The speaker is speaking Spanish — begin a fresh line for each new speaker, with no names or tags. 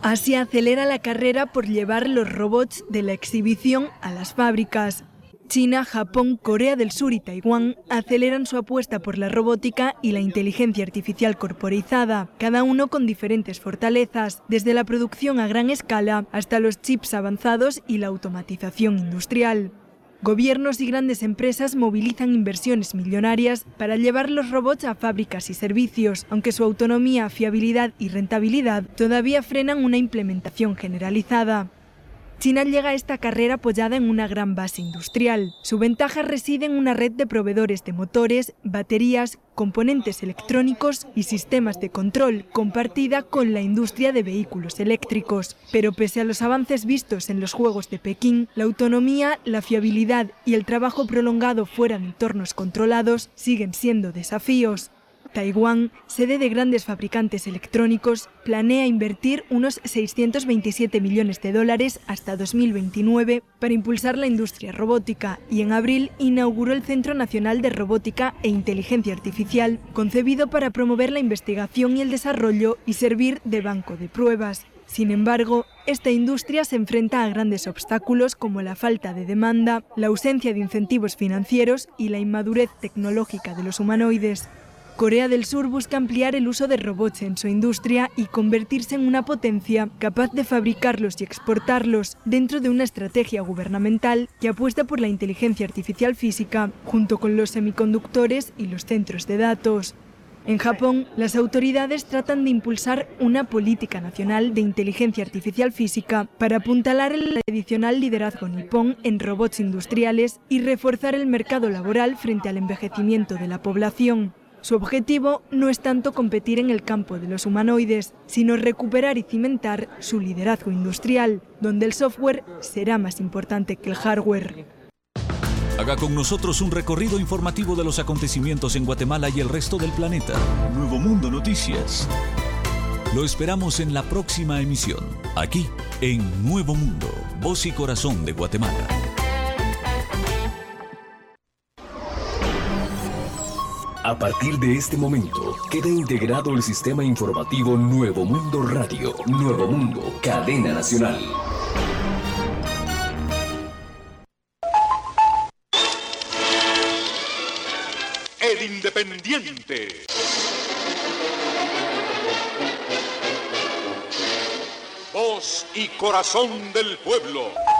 Asia acelera la carrera por llevar los robots de la exhibición a las fábricas. China, Japón, Corea del Sur y Taiwán aceleran su apuesta por la robótica y la inteligencia artificial corporizada, cada uno con diferentes fortalezas, desde la producción a gran escala hasta los chips avanzados y la automatización industrial. Gobiernos y grandes empresas movilizan inversiones millonarias para llevar los robots a fábricas y servicios, aunque su autonomía, fiabilidad y rentabilidad todavía frenan una implementación generalizada. China llega a esta carrera apoyada en una gran base industrial. Su ventaja reside en una red de proveedores de motores, baterías, componentes electrónicos y sistemas de control compartida con la industria de vehículos eléctricos. Pero pese a los avances vistos en los Juegos de Pekín, la autonomía, la fiabilidad y el trabajo prolongado fuera de entornos controlados siguen siendo desafíos. Taiwán, sede de grandes fabricantes electrónicos, planea invertir unos $627 millones hasta 2029 para impulsar la industria robótica y en abril inauguró el Centro Nacional de Robótica e Inteligencia Artificial, concebido para promover la investigación y el desarrollo y servir de banco de pruebas. Sin embargo, esta industria se enfrenta a grandes obstáculos como la falta de demanda, la ausencia de incentivos financieros y la inmadurez tecnológica de los humanoides. Corea del Sur busca ampliar el uso de robots en su industria y convertirse en una potencia capaz de fabricarlos y exportarlos dentro de una estrategia gubernamental que apuesta por la inteligencia artificial física junto con los semiconductores y los centros de datos. En Japón, las autoridades tratan de impulsar una política nacional de inteligencia artificial física para apuntalar el tradicional liderazgo nipón en robots industriales y reforzar el mercado laboral frente al envejecimiento de la población. Su objetivo no es tanto competir en el campo de los humanoides, sino recuperar y cimentar su liderazgo industrial, donde el software será más importante que el hardware.
Haga con nosotros un recorrido informativo de los acontecimientos en Guatemala y el resto del planeta. Nuevo Mundo Noticias. Lo esperamos en la próxima emisión, aquí en Nuevo Mundo, voz y corazón de Guatemala.
A partir de este momento, queda integrado el sistema informativo Nuevo Mundo Radio. Nuevo Mundo, cadena nacional.
El Independiente. Voz y corazón del pueblo.